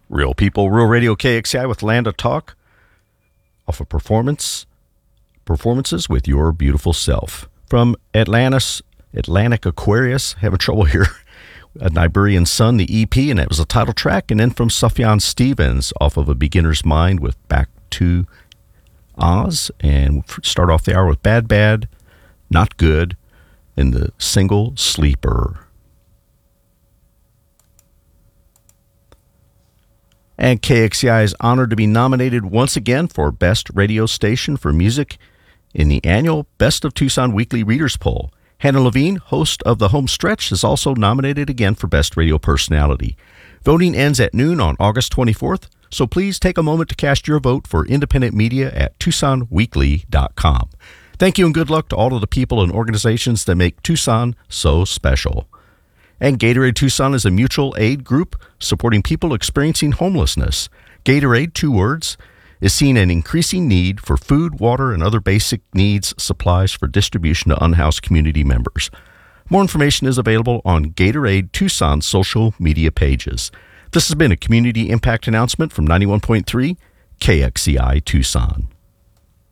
Real People, Real Radio KXCI with Land of Talk off of Performances with Your Beautiful Self. From Atlantic Aquarius, having trouble here, Niburian Sun, the EP, and that was the title track. And then from Sufjan Stevens off of A Beginner's Mind with Back to Oz. And we'll start off the hour with Bad Bad, Not Good, and the single Sleeper. And KXCI is honored to be nominated once again for Best Radio Station for Music in the annual Best of Tucson Weekly Readers Poll. Hannah Levine, host of The Home Stretch, is also nominated again for Best Radio Personality. Voting ends at noon on August 24th, so please take a moment to cast your vote for independent media at TucsonWeekly.com. Thank you and good luck to all of the people and organizations that make Tucson so special. And Gatorade Tucson is a mutual aid group supporting people experiencing homelessness. Gatorade, 2 words, is seeing an increasing need for food, water, and other basic needs supplies for distribution to unhoused community members. More information is available on Gatorade Tucson's social media pages. This has been a community impact announcement from 91.3 KXCI Tucson.